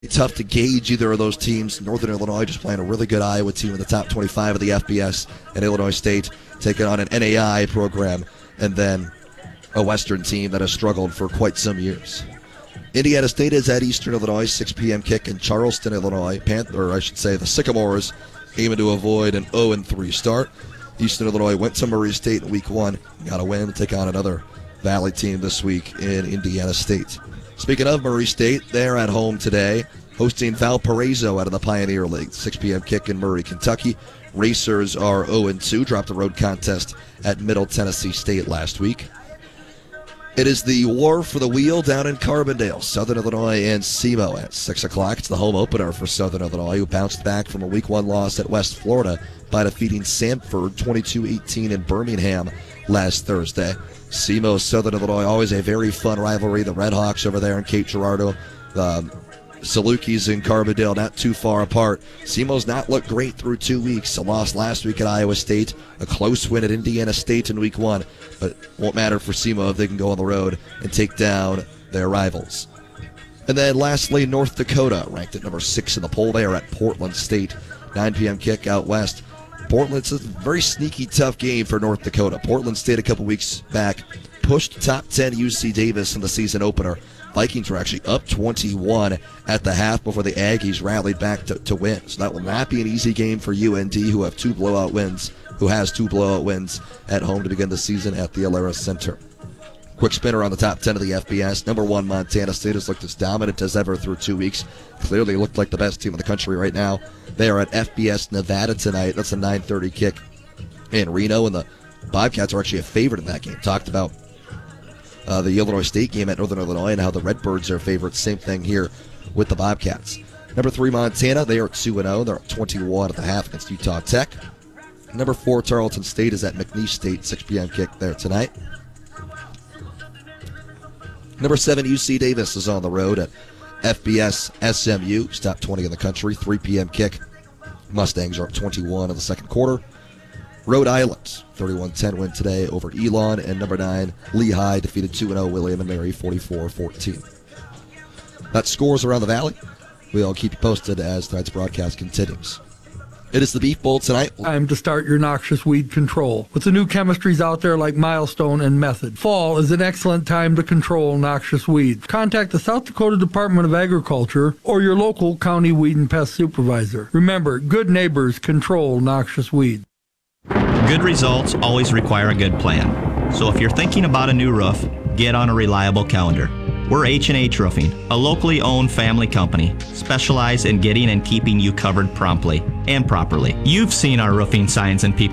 Tough to gauge either of those teams. Northern Illinois just playing a really good Iowa team in the top 25 of the FBS, and Illinois State taking on an NAI program, and then a Western team that has struggled for quite some years. Indiana State is at Eastern Illinois, 6 p.m. kick in Charleston, Illinois. The Sycamores aiming to avoid an 0-3 start. Eastern Illinois went to Murray State in week 1, got a win to take on another Valley team this week in Indiana State. Speaking of Murray State, they're at home today, hosting Valparaiso out of the Pioneer League. 6 p.m. kick in Murray, Kentucky. Racers are 0-2, dropped the road contest at Middle Tennessee State last week. It is the war for the wheel down in Carbondale. Southern Illinois and SEMO at 6 o'clock. It's the home opener for Southern Illinois, who bounced back from a week 1 loss at West Florida by defeating Samford 22-18 in Birmingham last Thursday. SEMO, Southern Illinois, always a very fun rivalry. The Red Hawks over there in Cape Girardeau. Salukis in Carbondale, not too far apart. SEMO's not looked great through 2 weeks. A loss last week at Iowa State, a close win at Indiana State in week 1, but won't matter for SEMO if they can go on the road and take down their rivals. And then lastly, North Dakota, ranked at number 6 in the poll. They are at Portland State. 9 p.m. kick out west. Portland's a very sneaky, tough game for North Dakota. Portland State a couple weeks back pushed top 10 UC Davis in the season opener. Vikings were actually up 21 at the half before the Aggies rallied back to win. So that will not be an easy game for UND, who has two blowout wins at home to begin the season at the Alara Center. Quick spinner on the top 10 of the FBS. Number 1, Montana State has looked as dominant as ever through 2 weeks. Clearly looked like the best team in the country right now. They are at FBS Nevada tonight. That's a 9:30 kick in Reno, and the Bobcats are actually a favorite in that game. Talked about the Illinois State game at Northern Illinois and how the Redbirds are favorites. Same thing here with the Bobcats. Number 3, Montana. They are at 2-0. They're at 21 at the half against Utah Tech. Number 4, Tarleton State is at McNeese State. 6 p.m. kick there tonight. Number 7, UC Davis is on the road at FBS SMU. Top 20 in the country. 3 p.m. kick. Mustangs are up 21 in the second quarter. Rhode Island, 31-10 win today over Elon. And number 9, Lehigh defeated 2-0 William & Mary, 44-14. That scores around the Valley. We'll keep you posted as tonight's broadcast continues. It is the Beef Bowl tonight. Time to start your noxious weed control. With the new chemistries out there like Milestone and Method, fall is an excellent time to control noxious weeds. Contact the South Dakota Department of Agriculture or your local county weed and pest supervisor. Remember, good neighbors control noxious weeds. Good results always require a good plan. So if you're thinking about a new roof, get on a reliable calendar. We're H&H Roofing, a locally owned family company, specialized in getting and keeping you covered promptly and properly. You've seen our roofing signs and people